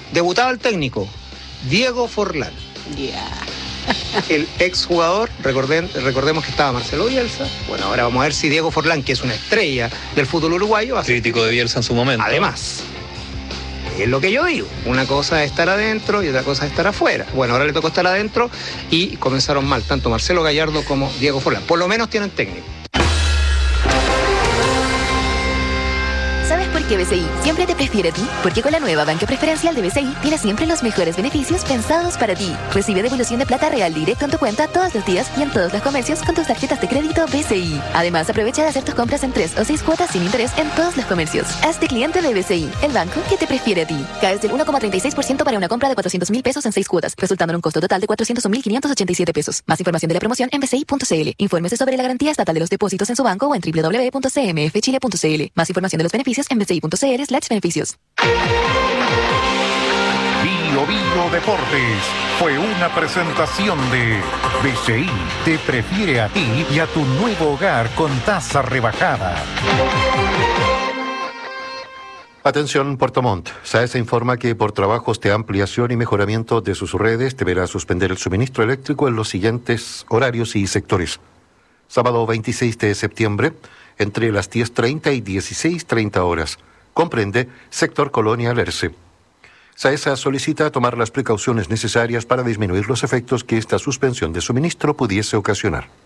Debutaba el técnico, Diego Forlán. El exjugador, recordemos que estaba Marcelo Bielsa. Bueno, ahora vamos a ver si Diego Forlán, que es una estrella del fútbol uruguayo, crítico de Bielsa en su momento. Además, es lo que yo digo, una cosa es estar adentro y otra cosa es estar afuera. Bueno, ahora le tocó estar adentro y comenzaron mal, tanto Marcelo Gallardo como Diego Forlán. Por lo menos tienen técnico. ¿Sabes por qué BCI siempre te prefiere a ti? Porque con la nueva banca preferencial de BCI tienes siempre los mejores beneficios pensados para ti. Recibe devolución de plata real directo en tu cuenta todos los días y en todos los comercios con tus tarjetas de crédito BCI. Además, aprovecha de hacer tus compras en 3 o 6 cuotas sin interés en todos los comercios. Hazte cliente de BCI, el banco que te prefiere a ti. Caes del 1,36% para una compra de 400.000 pesos en 6 cuotas, resultando en un costo total de 401.587 pesos. Más información de la promoción en bci.cl. Infórmese sobre la garantía estatal de los depósitos en su banco o en www.cmfchile.cl. Más información de los beneficios en bci.cl/beneficios. Bio Deportes fue una presentación de BCI te prefiere a ti y a tu nuevo hogar con tasa rebajada. Atención Puerto Montt. SAESA informa que por trabajos de ampliación y mejoramiento de sus redes deberá suspender el suministro eléctrico en los siguientes horarios y sectores. Sábado 26 de septiembre, entre las 10:30 y 16:30 horas. Comprende sector Colonia Lerce. SAESA solicita tomar las precauciones necesarias para disminuir los efectos que esta suspensión de suministro pudiese ocasionar.